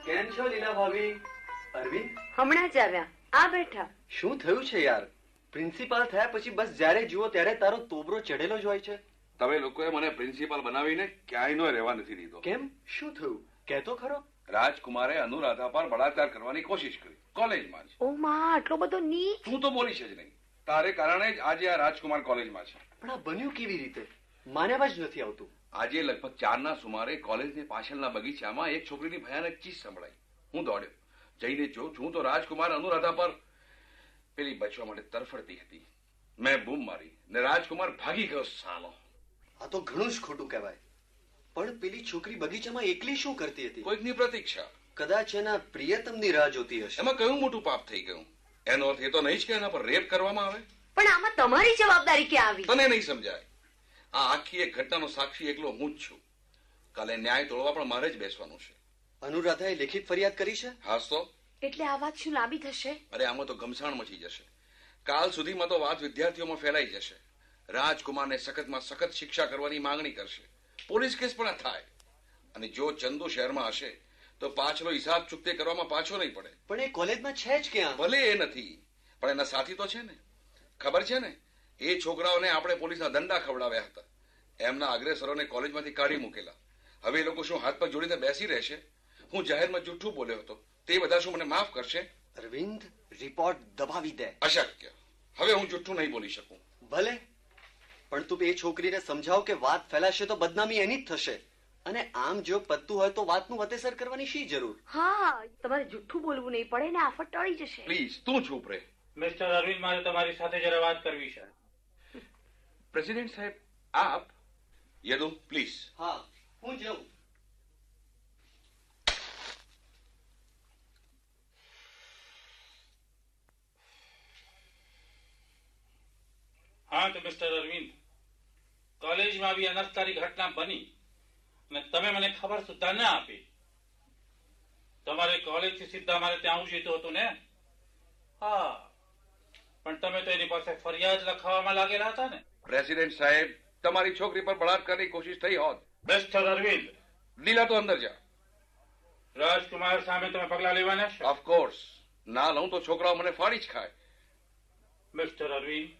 કેમ છો લીલા ભાભી? અરવિંદ હમણાં જ આવ્યા. આ બેઠા. શું થયું છે યાર? પ્રિન્સિપાલ થયા પછી બસ જ્યારે જુઓ ત્યારે તારો તોબરો ચઢેલો જ હોય છે. તમે લોકોએ મને પ્રિન્સિપાલ બનાવીને ક્યાંયનો રહેવા નથી દીધો. કેમ? શું થયું? કહેતો ખરો. રાજકુમારે અનુરાધા પર બળાત્કાર કરવાની કોશિશ કરી કોલેજમાં જ. ઓ માં, આટલો બધો ની. તું તો બોલીશ જ નહીં. તારે કારણે જ આજે આ રાજકુમાર કોલેજમાં છે. પણ આ બન્યું કેવી રીતે? માન્યામાં જ નથી આવતું. આજે લગભગ 4ના સુમારે કોલેજની પાછળના બગીચામાં એક છોકરીની ભયાનક ચીસ સંભળાઈ. હું દોડ્યો. જઈને જોઉં છું તો રાજકુમાર અનુરાધા પર પેલી બચવા માટે તરફડતી હતી. મેં બૂમ મારી ને રાજકુમાર ભાગી ગયો. સાલો, આ તો ઘણું જ ખોટું કહેવાય. પણ પેલી છોકરી બગીચામાં એકલી શું કરતી હતી? કોઈકની પ્રતીક્ષા. કદાચ એના પ્રિયતમની રાહ જોતી હશે. એમાં કયું મોટું પાપ થઈ ગયું? એનો અર્થ એ તો નહીં જ કે એના પર રેપ કરવામાં આવે. પણ આમાં તમારી જવાબદારી ક્યાં આવી? તને નહીં સમજાય. આ આખી એક ઘટનાનો સાક્ષી એકલો હું જ છું. કાલે ન્યાય તોડવા પણ મારે જ બેસવાનું છે. અનુરાધાએ લેખિત ફરિયાદ કરી છે? હાસ તો. એટલે આ વાત શું લાંબી થશે? અરે આમાં તો ઘમસાણ મચી જશે. કાલ સુધીમાં તો વાત વિદ્યાર્થીઓમાં ફેલાઈ જશે. રાજકુમારને સખતમાં સખત શિક્ષા કરવાની માંગણી કરશે. પોલીસ કેસ પણ થાય. અને જો ચંદુ શહેરમાં હશે તો પાછલો હિસાબ ચૂકતે કરવામાં પાછો નહીં પડે. પણ એ કોલેજમાં છે જ ક્યાં? ભલે એ નથી, પણ એના સાથી તો છે ને. ખબર છે ને, એ છોકરાઓને આપણે પોલીસના દંડા ખવડાવ્યા હતા. એમના અગ્રેસરોને કોલેજમાંથી કાઢી મૂકેલા. હવે એ લોકો શું હાથ પગ જોડીને બેસી રહેશે? હું જાહેરમાં જૂઠું બોલ્યો હતો, તે બધા શું મને માફ કરશે? અરવિંદ, રિપોર્ટ દબાવી દે. અશક્ય. હવે હું જૂઠું નહીં બોલી શકું. ભલે, પણ તું એ છોકરીને સમજાવ કે વાત ફેલાશે તો બદનામી એની જ થશે. અને આમ જો પત્તું હોય તો વાતનું વતેસર કરવાની શી જરૂર? હા, તમારે જુઠ્ઠું બોલવું નહીં પડે ને આફત ટળી જશે. પ્લીઝ તું ચૂપ રહે. મિસ્ટર અરવિંદ, મારે તમારી સાથે જરા વાત કરવી છે. પ્રેસિડેન્ટ સાહેબ, આપ યદુ પ્લીઝ. હા, હું જાઉં. હા તો મિસ્ટર અરવિંદ, કોલેજમાં આવી અનર્થકારી ઘટના બની અને તમે મને ખબર સુદ્ધા ના આપી. તમારે કોલેજથી સીધા મારે ત્યાં આવવું જોઈતું હતું ને? હા, પણ તમે તો એની પાસે ફરિયાદ લખાવવામાં લાગેલા હતા ને. પ્રેસિડેન્ટ સાહેબ, તમારી છોકરી પર બળાત્કારની કોશિશ થઈ હોત. મિસ્ટર અરવિંદ, લીલા તો અંદર જા. રાજકુમાર સામે તમે પગલા લેવાના છો? ઓફકોર્સ. ના લઉં તો છોકરાઓ મને ફાડી જ ખાય. મિસ્ટર અરવિંદ,